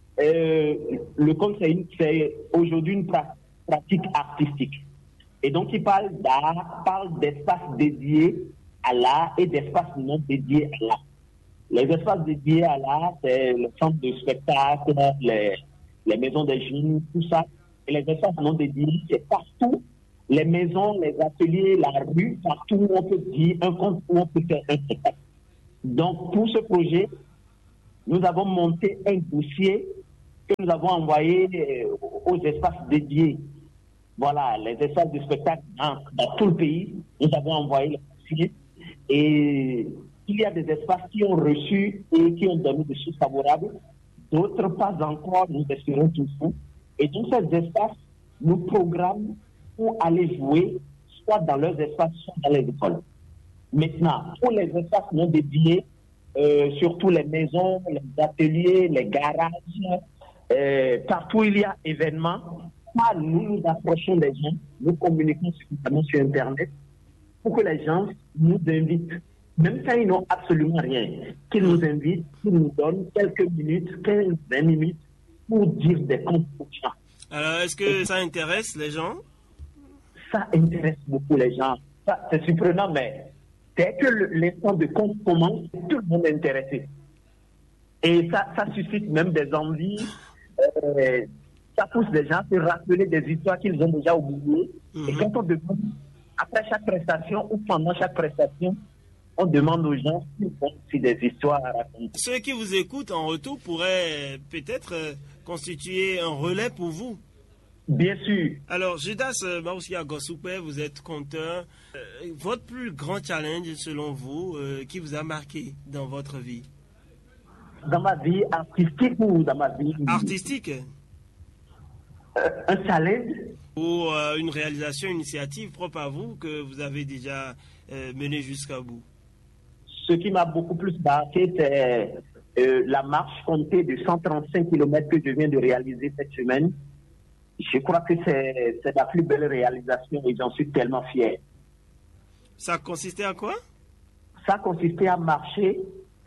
Speaker 6: le conte, c'est aujourd'hui une pratique artistique. Et donc, il parle d'art, parle d'espaces dédiés à l'art et d'espaces non dédiés à l'art. Les espaces dédiés à l'art, c'est le centre de spectacle, les maisons des jeunes, tout ça. Et les espaces non dédiés, c'est partout. Les maisons, les ateliers, la rue, partout où on peut dire un conte, où on peut faire un spectacle. Donc, pour ce projet, nous avons monté un dossier que nous avons envoyé aux espaces dédiés. Voilà, les espaces de spectacle dans tout le pays. Nous avons envoyé le dossier. Et il y a des espaces qui ont reçu et qui ont donné des choses favorables. D'autres, pas encore, nous espérons toujours. Et donc, ces espaces nous programment pour aller jouer, soit dans leurs espaces, soit dans les écoles. Maintenant, pour les espaces non dédiés, surtout les maisons, les ateliers, les garages, partout où il y a événements, nous nous approchons des gens, nous communiquons suffisamment sur Internet pour que les gens nous invitent. Même quand ils n'ont absolument rien, qu'ils nous invitent, qu'ils nous donnent quelques minutes, 15-20 minutes pour dire des comptes aux gens.
Speaker 2: Alors, est-ce que ça intéresse les gens?
Speaker 6: Ça intéresse beaucoup les gens. Ça, c'est surprenant, mais dès que l'instant de compte commence, tout le monde est intéressé. Et ça suscite même des envies. Ça pousse les gens à se rappeler des histoires qu'ils ont déjà oubliées. Et quand on demande, après chaque prestation ou pendant chaque prestation, on demande aux gens s'ils ont aussi des histoires à raconter.
Speaker 2: Ceux qui vous écoutent en retour pourraient peut-être constituer un relais pour vous.
Speaker 6: Bien sûr.
Speaker 2: Alors, Judas Maousia Gossoupe, vous êtes conteur. Votre plus grand challenge, selon vous, qui vous a marqué dans votre vie?
Speaker 6: Dans ma vie artistique ou dans ma vie...
Speaker 2: Artistique?
Speaker 6: Un challenge?
Speaker 2: Ou une réalisation, une initiative propre à vous que vous avez déjà menée jusqu'à bout?
Speaker 6: Ce qui m'a beaucoup plus marqué, c'est la marche comptée de 135 km que je viens de réaliser cette semaine. Je crois que c'est la plus belle réalisation et j'en suis tellement fier.
Speaker 2: Ça consistait à quoi?
Speaker 6: Ça consistait à marcher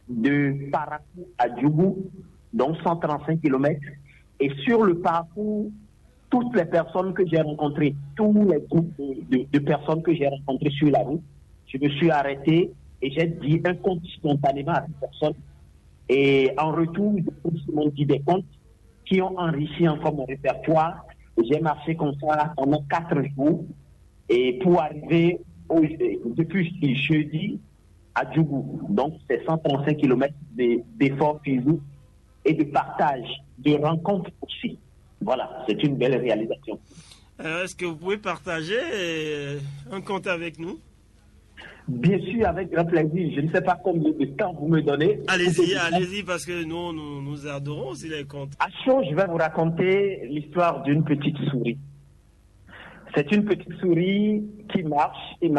Speaker 6: de Parakou à Djougou, donc 135 km. Et sur le parcours, toutes les personnes que j'ai rencontrées, tous les groupes de personnes que j'ai rencontrées sur la route, je me suis arrêté et j'ai dit un conte spontanément à ces personnes. Et en retour, ils m'ont dit des contes qui ont enrichi encore mon répertoire. J'ai marché comme ça pendant 4 jours et pour arriver depuis jeudi à Djougou. Donc, c'est 135 km d'efforts physiques et de partage, de rencontres aussi. Voilà, c'est une belle réalisation.
Speaker 2: Est-ce que vous pouvez partager un conte avec nous?
Speaker 6: Bien sûr, avec grand plaisir. Je ne sais pas combien de temps vous me donnez.
Speaker 2: Allez-y, parce que nous adorons aussi les contes.
Speaker 6: À chaud, je vais vous raconter l'histoire d'une petite souris. C'est une petite souris qui marche,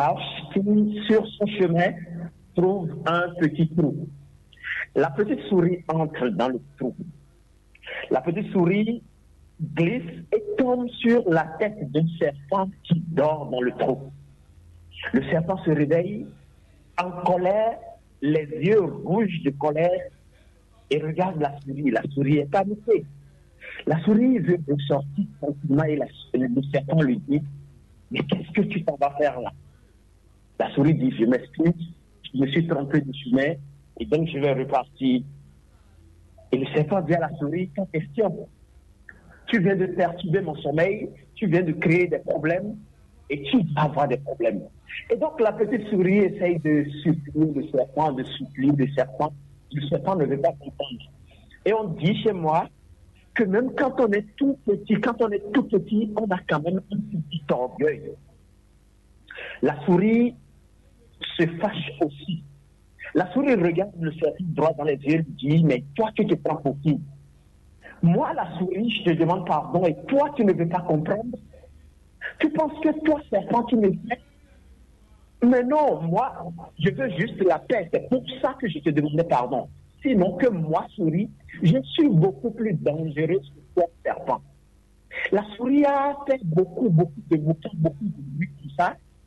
Speaker 6: qui, sur son chemin, trouve un petit trou. La petite souris entre dans le trou. La petite souris glisse et tombe sur la tête d'un serpent qui dort dans le trou. Le serpent se réveille en colère, les yeux rouges de colère, et regarde la souris. La souris est paniquée. La souris veut sortir tranquillement et le serpent lui dit: mais qu'est-ce que tu t'en vas faire là? La souris dit: je m'excuse, je me suis trompé de chemin et donc je vais repartir. Et le serpent dit à la souris: sans question, tu viens de perturber mon sommeil, tu viens de créer des problèmes et tu vas avoir des problèmes. Et donc la petite souris essaye de supplier le serpent, de supplier le serpent. Le serpent ne veut pas comprendre. Et on dit chez moi que même quand on est tout petit, on a quand même un petit orgueil. La souris se fâche aussi. La souris regarde le serpent droit dans les yeux et lui dit: mais toi, tu te prends pour qui? Moi, la souris, je te demande pardon et toi, tu ne veux pas comprendre? Tu penses que toi, serpent, tu me fais? Mais non, moi, je veux juste la paix. C'est pour ça que je te demandais pardon. Sinon que moi, souris, je suis beaucoup plus dangereuse que toi, serpent. La souris a fait beaucoup de bruit, tout ça.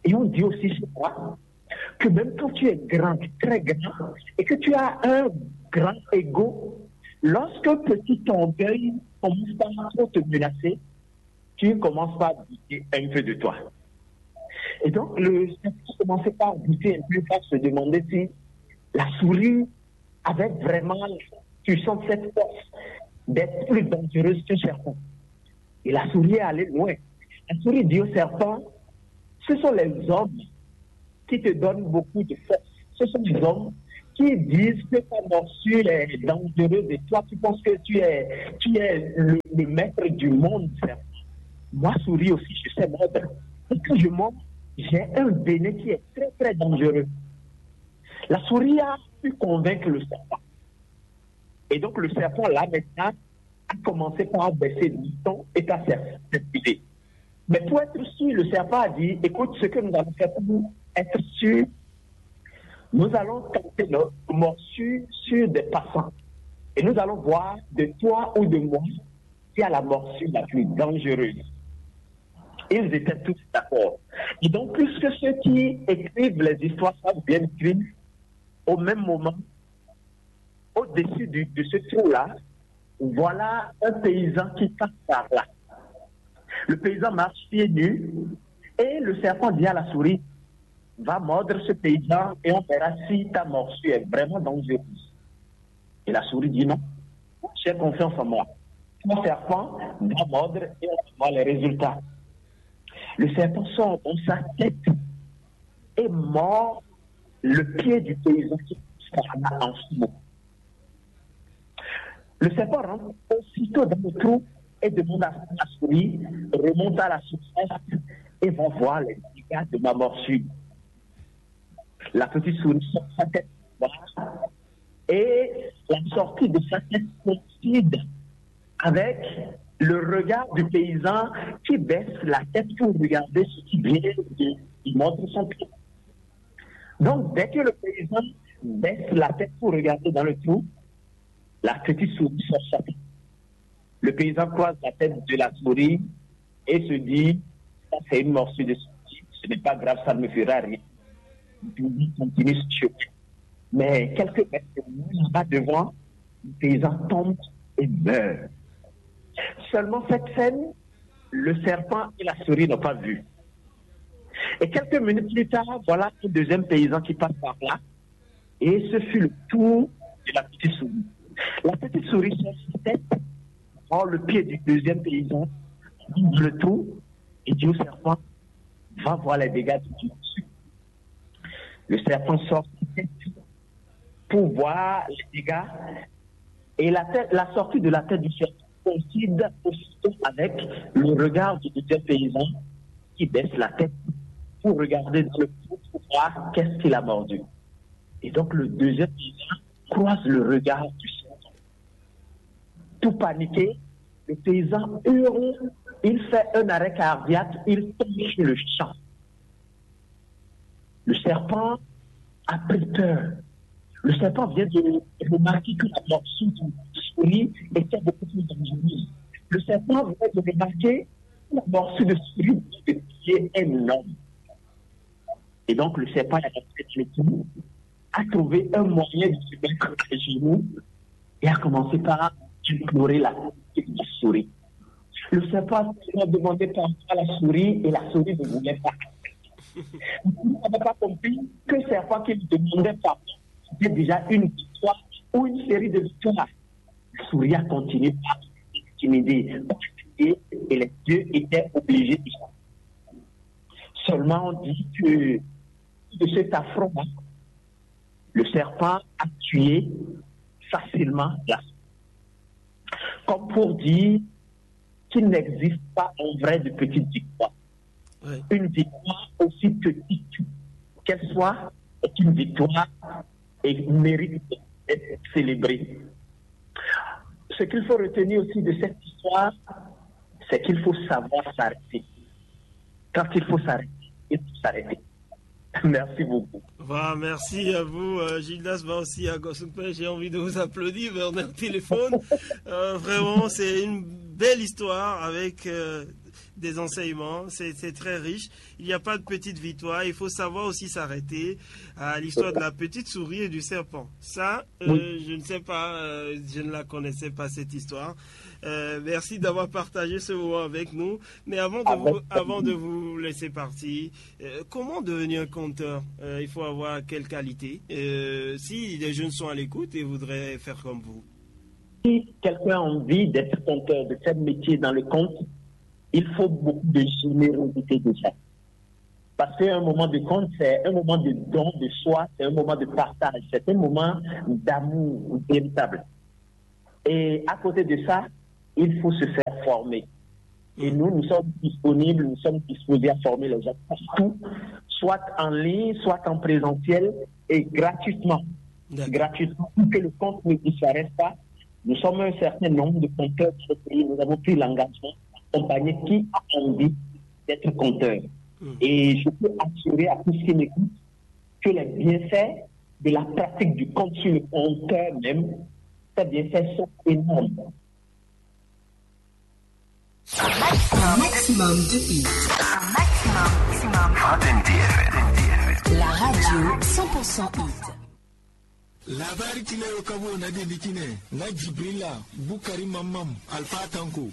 Speaker 6: Et on dit aussi chez moi que même quand tu es grand, très grand, et que tu as un grand ego, lorsque petit orgueil commence par trop te menacer, tu commences par douter un peu de toi. Et donc, le serpent commençait par douter un peu, par se demander si la souris avait vraiment la puissance, cette force d'être plus dangereuse que le serpent. Et la souris est allée loin. La souris dit au serpent, ce sont les hommes qui te donnent beaucoup de force. Ce sont les hommes qui disent que ta morsure est dangereuse et toi, tu penses que tu es le maître du monde, serpent. Moi, souris aussi, je sais mordre. Et quand je mords, j'ai un béné qui est très, très dangereux. La souris a pu convaincre le serpent. Et donc, le serpent, là, maintenant, a commencé par baisser le ton et à s'activer. Mais pour être sûr, le serpent a dit, écoute, ce que nous allons faire pour être sûr, nous allons tenter notre morsure sur des passants. Et nous allons voir de toi ou de moi qui a la morsure la plus dangereuse. Ils étaient tous d'accord. Et donc, puisque ceux qui écrivent les histoires savent bien écrire, au même moment, au-dessus de ce trou-là, voilà un paysan qui passe par là. Le paysan marche pieds nus et le serpent dit à la souris, va mordre ce paysan et on verra si ta morsure est vraiment dangereuse. Et la souris dit non, j'ai confiance en moi. Mon serpent va mordre et on va voir les résultats. Le serpent sort dans sa tête et mord le pied du paysan qui s'arrête en fou. Le serpent rentre aussitôt dans le trou et demande à la souris, remonte à la surface et va voir les dégâts de ma morsure. La petite souris sort sa tête et la sortie de sa tête coïncide avec le regard du paysan qui baisse la tête pour regarder ce qui vient de montrer son pied. Donc, dès que le paysan baisse la tête pour regarder dans le trou, la petite souris sort sa tête. Le paysan croise la tête de la souris et se dit, ça c'est une morsure de souris, ce n'est pas grave, ça ne me fera rien. Il continue ce chemin. Mais quelques mètres là-bas devant, le paysan tombe et meurt. Seulement cette scène, le serpent et la souris n'ont pas vu. Et quelques minutes plus tard, voilà un deuxième paysan qui passe par là. Et ce fut le tour de la petite souris. La petite souris sort sa tête, prend le pied du deuxième paysan, ouvre le trou et dit au serpent, va voir les dégâts du dessus. Le serpent sort sa tête pour voir les dégâts et la sortie de la tête du serpent coïncide aussitôt avec le regard du deuxième paysan qui baisse la tête pour regarder dans le trou pour voir qu'est-ce qu'il a mordu. Et donc le deuxième paysan croise le regard du serpent. Tout paniqué, le paysan hurle, il fait un arrêt cardiaque, il tombe sur le champ. Le serpent a pris peur. Le serpent vient de remarquer que la morsure du souris était beaucoup plus dangereuse. Le serpent vient de remarquer que la morsure de souris était énorme. Et donc le serpent a rentré le tout, a trouvé un moyen de se mettre à genoux et a commencé par implorer la petite souris. Le serpent a demandé pardon à la souris et la souris ne voulait pas. Vous n'avez pas compris que le serpent qui lui demandait pardon, c'était déjà une victoire ou une série de victoires. La souris a continué par intimider et les deux étaient obligés de ça. Seulement on dit que de cet affront, le serpent a tué facilement la souris. Comme pour dire qu'il n'existe pas en vrai de petite victoire. Oui. Une victoire aussi petite qu'elle soit est une victoire et mérite d'être célébrée. Ce qu'il faut retenir aussi de cette histoire, c'est qu'il faut savoir s'arrêter. Quand il faut s'arrêter, il faut s'arrêter. Merci beaucoup.
Speaker 2: Voilà, merci à vous, Gildas aussi à Gossoupen. J'ai envie de vous applaudir, mais on a un téléphone. Vraiment, c'est une belle histoire avec des enseignements, c'est très riche. Il n'y a pas de petite victoire, il faut savoir aussi s'arrêter à l'histoire de la petite souris et du serpent. Ça, je ne sais pas, je ne la connaissais pas cette histoire. Merci d'avoir partagé ce moment avec nous. Mais avant de vous laisser partir, comment devenir conteur? Il faut avoir quelle qualité? Si les jeunes sont à l'écoute et voudraient faire comme vous.
Speaker 6: Si quelqu'un a envie d'être conteur, de faire métier dans le conte, il faut beaucoup de générosité déjà. Parce qu'un moment de conte, c'est un moment de don de soi, c'est un moment de partage, c'est un moment d'amour véritable. Et à côté de ça, il faut se faire former. Et nous sommes disponibles, nous sommes disposés à former les gens partout, soit en ligne, soit en présentiel, et gratuitement. Gratuitement, pour que le compte ne disparaisse pas. Nous sommes un certain nombre de compteurs de ce pays. Nous avons pris l'engagement d'accompagner qui a envie d'être compteur. Et je peux assurer à tous qui m'écoutent que les bienfaits de la pratique du compte sur le compteur même, ces bienfaits sont énormes.
Speaker 7: Un maximum de hits.
Speaker 4: Un maximum.
Speaker 5: Fraternité FM.
Speaker 7: La radio 100% hit.
Speaker 8: Labari kile kabo na dindikine na Jibrila Bukari Mamam Alpha Tanko.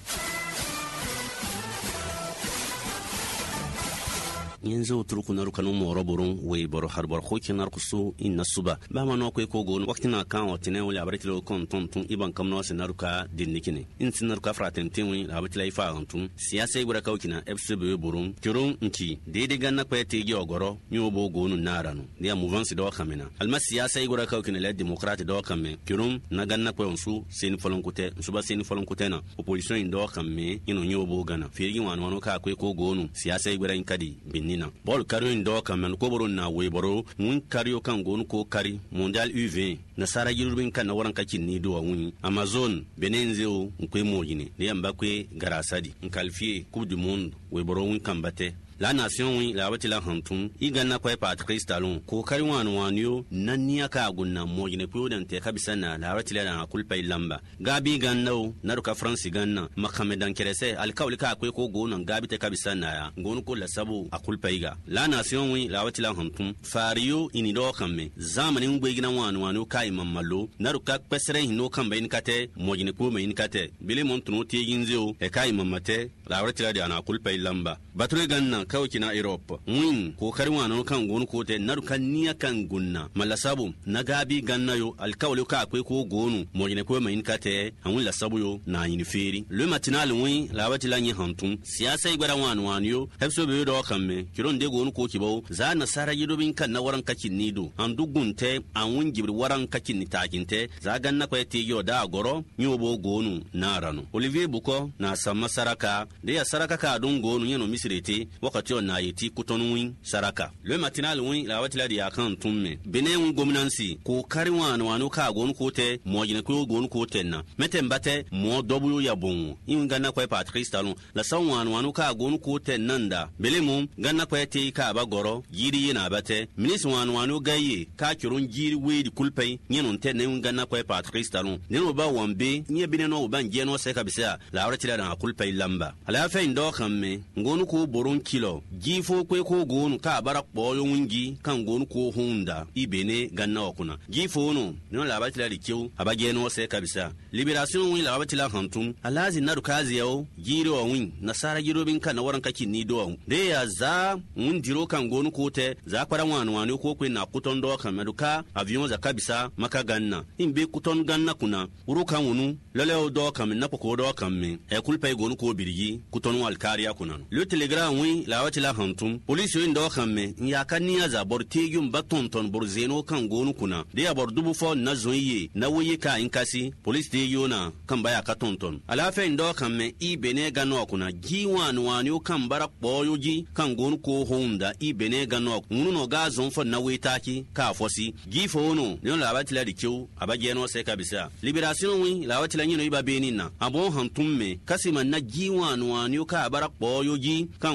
Speaker 9: ينزو تركو نركنو موربرون ويبرو حربر خوكي نرقصو إن الصبا بما نوكي كوغون وقتنا كان واتناو لعبرت لو كون تونتون إبان كم نواسي نركا دينيكيني إنت نركا فراتن تيوي لعبرت لا يفاغنتون سياسي برا كوكينا إبسبو برون كيرون انكي ديدي غانا كوي تيجي وغورو نيوبو غونو نارانو ديا موفانسي دوا خمينا الما سياسي برا كوكينا لا ديمقراطي دوا خمي كيرون نغانا كوي ونسو سين فلون كوتي نسوبا سين فلون كوتينا opposition دوا خمي ينو نيوبو غانا فيري وانوانو كا كوي كوغونو سياسي برا انكادي nina bol kariyo ndo kamen ko boro na weboro mun kariyo kan gonu ko kari mondial U20 na sara yirubin kan na waran kakin ni do wuni amazon benenzeo nkwe mojine ne yamba kwe garasadi nkalfie coupe du monde weboro wun kambate la nation wi la watila hantum igana kwa Patrice Talon ko kari wanu nanniya ka gunna mojine ko dan te kabisa na la watila na kulpa lamba gabi ganno naruka France ganna makamedan kerese alkawli ka ko gonon gabi te kabisa na ya gonu ko la sabu akulpa iga la nation wi la watila hantum fariyo ini do kamme zamani ngwe gina wanu kai mamalo naruka pesere hino kamba in kate mojine ko me in kate bile montuno te ginzeo e kai mamate la watila da na kulpa lamba bature ganna kawkina Europe win ko karwano kan gonu ko te narukan niya kan gunna malasabu nagabi gannayo alkawle ka akwai ko gonu mojine ko mai nkate anun la sabu yo na yin feri le matinal win la wati lanyi hantum siyasa igwara wanu yo hebso be do kamme kiron de gonu ko kibo za nasara yidobin kan na waran kakin nido an dugunte anun gibri waran kakin ni takinte za ganna ko te yo da goro nyobo gonu narano Olivier Buko na sama saraka de ya saraka ka don gonu yeno misirete wakati on na yiti kutonwin saraka le matinal win la watila di akan tumme benen gominansi ko kari wanu ka gonu kote mojine ko gonu kote na metembate mo w ya bon in ganna ko Patrice Talon la san wanu ka gonu kote nanda belemu ganna ko te ka ba goro yiri yana bate minis wanu gaye ka kirun jiri we di kulpai nyenon te ne ganna ko Patrice Talon neno ba wambe nye bineno ban jeno se ka bisa la watila na kulpai lamba ala fa indo kamme ngonu ko boron kilo gifo kwe ko gonu ka barak boyo wingi kan gonu ko hunda ibene ganna okuna gifo no no la batila dikeu abage no se kabisa liberation win la batila hantum alazi naru kazi yao giro win nasara giro bin kan waran kaki ni do de ya za mun diro kan gonu ko te za kwara wanu ko kwe na kuton do kan meduka avion za kabisa maka ganna imbe kuton ganna kuna urukan wunu lele do kan na ko do kan me e kulpa gonu ko birigi kuton wal kariya kuna le telegram win la watila hantum police yo ndo xamme ya kaniya za bor tegum batonton bor zeno kan gonu kuna de ya bor dubu fo na zoye na wuyi ka inkasi police de yona kan baya ka tonton ala fe ndo xamme i bene gano kuna giwan wanu kan bara boyoji kan gonu ko honda i bene gano ngunu no ga zon fo na wetaki ka fosi gifo no ne la batila dikeu abaje no se kabisa liberation wi la watila nyino iba benina abon hantum me kasima na giwan wanu ka bara boyoji kan gonu ko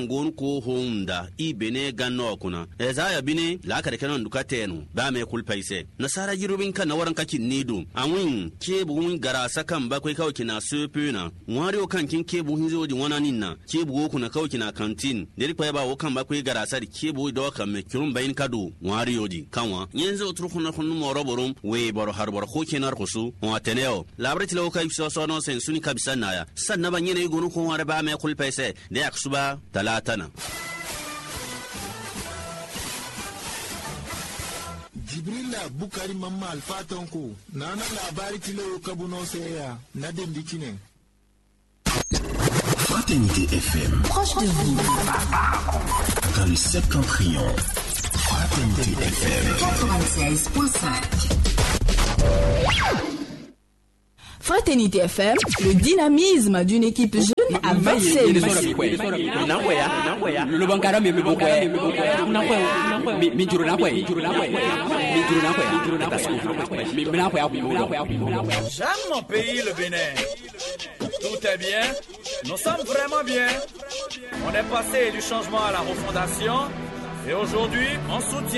Speaker 9: ko honda i bene ganno kuna ezaya bine la ka de kanon dukatenu ba me kulpaise nasara jirubin kan na waran kakin nidu awin kebu gara sakan bakwai kawai kina supuna wari o kan kin kebu hinzo di wana ninna kebu kuna kawai kina kantin deri kwa ba o kan bakwai gara sari kebu do kan me kirun bayin kadu wari odi kanwa yenzo tru kuna kunu moro borum we boro harbor ko kinar kusu wa teneo labrati lo kai so no sen suni kabisa naya sanna ban yene gonu ko wari ba me kulpaise da yaksuba talatana
Speaker 8: Jibrila Bukari Mamma Alfatonko Nana labari tilo kabuno seya Nadem dikine
Speaker 5: Fraternité FM
Speaker 7: Proche de vous.
Speaker 5: Dans le septentrion. Fraternité FM
Speaker 7: 96.5.
Speaker 10: Fraternité FM, le dynamisme d'une équipe jeune à Marseille.
Speaker 11: J'aime mon pays, le Bénin. Tout est bien. Nous sommes vraiment bien. On est passé du changement à la refondation. Et aujourd'hui, on soutient